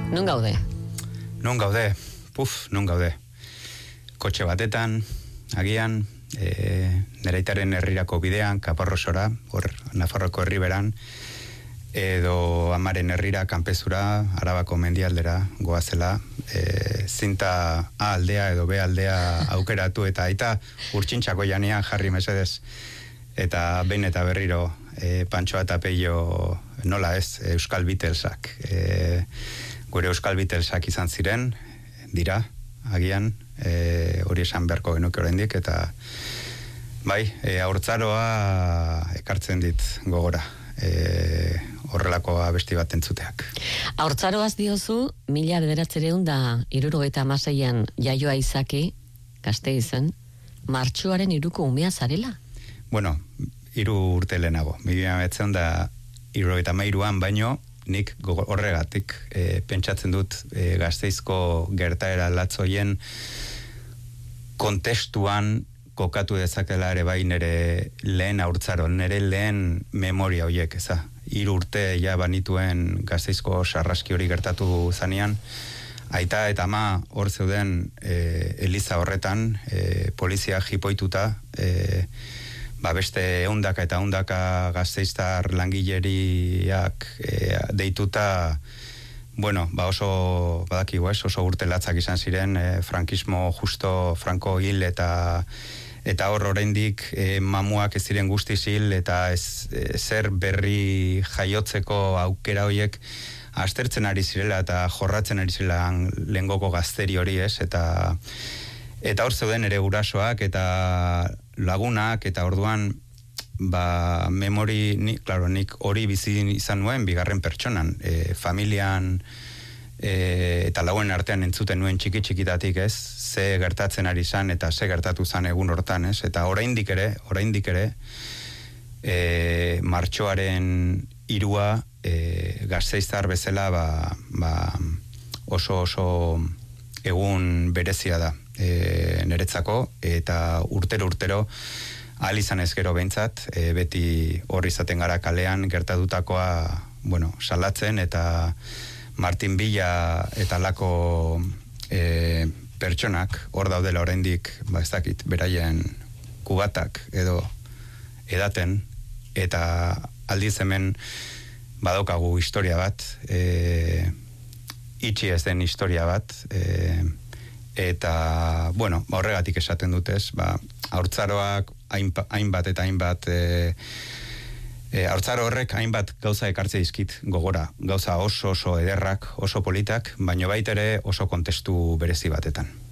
Nun gaude? Nun gaude, nun gaude. Kotxe batetan, agian, nire aitaren herrirako bidean, Kaparrosora, hor Nafarroko herriberan, edo amaren herrira, Kanpezura, Arabako mendialdera goazela, zinta A aldea edo B aldea aukeratu, eta aita urtsintxako janean jarri mesedez, eta behin eta berriro Pantxoa eta Peio nola ez, Euskal Beatlesak. Gure Euskal Beatlesak izan ziren, dira, agian, hori esan beharko genuke oraindik, eta bai, haurtzaroa ekartzen dit gogora, horrelako abesti bat entzuteak. Haurtzaroaz diozu, 1976an jaioa izaki, Gasteizen, martxoaren 3ko umea zarela? Bueno, 3 urte lehenago, 1973an baino, nik horregatik pentsatzen dut Gasteizko gertaera latzoien kontestuan kokatu dezakela ere bai nire lehen haurtzaro, nire lehen memoria horiek, eza. 3 urte ja banituen Gasteizko sarraski hori gertatu zanean, aita eta ama hor zeuden eliza horretan, polizia jipoituta, beste ehundaka eta ehundaka gasteiztar langileriak deituta, bueno, oso badakigu ez, oso urte latzak izan ziren, frankismo justo Franco hil eta hor oraindik mamuak ez ziren guztiz hil, eta zer berri jaiotzeko aukera horiek aztertzen ari zirela eta jorratzen ari zirela lehengoko gazteri hori ez, eta hor zeuden ere gurasoak eta lagunak, eta orduan memori, nik hori bizi izan nuen bigarren pertsonan, familian eta lauen artean entzuten nuen txikitatik ez, ze gertatzen ari zan eta ze gertatu zan egun hortan ez, eta oraindik ere martxoaren 3 Gasteiztar bezala oso egun berezia da niretzako, eta urtero ahal izan ez gero behintzat, beti horri izaten gara kalean gertatutakoa, salatzen, eta Martin Villa eta lako pertsonak hor daudela oraindik, ez dakit, beraien kubatak edo edaten, eta aldiz hemen badaukagu historia bat, itxi ez den historia bat, eta, horregatik esaten dutez, haurtzaroak hainbat eta hainbat, haurtzaro horrek hainbat gauza ekartze dizkit gogora, gauza oso ederrak, oso politak, baino baitere oso kontestu berezi batetan.